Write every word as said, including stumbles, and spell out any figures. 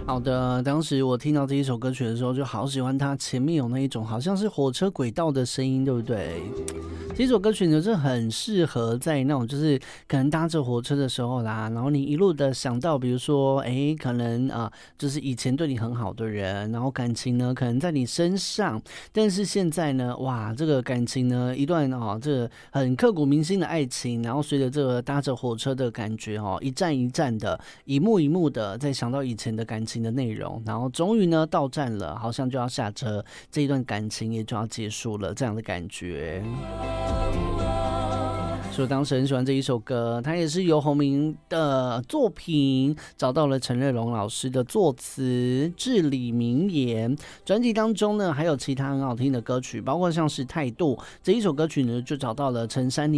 好的，当时我听到这一首歌曲的时候，就好喜欢它前面有那一种好像是火车轨道的声音，对不对？这首歌曲呢，是很适合在那种就是可能搭着火车的时候啦，然后你一路的想到，比如说，哎，可能啊、呃，就是以前对你很好的人，然后感情呢可能在你身上，但是现在呢，哇，这个感情呢，一段哦，这个很刻骨铭心的爱情，然后随着这个搭着火车的感觉哦，一站一站的，一幕一幕的，在想到以前的感情的内容，然后终于呢到站了，好像就要下车，这一段感情也就要结束了，这样的感觉。所以我当时很喜欢这一首歌，它也是由洪明的作品找到了陈热龙老师的作词，至理名言。专辑当中呢，还有其他很好听的歌曲，包括像是《态度》这一首歌曲呢，就找到了陈珊妮